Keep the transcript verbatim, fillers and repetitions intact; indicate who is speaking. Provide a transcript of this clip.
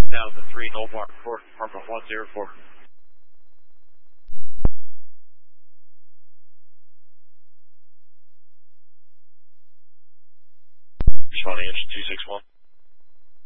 Speaker 1: thousand three, Noldmark Court, Department one zero four. Responding engine two six one.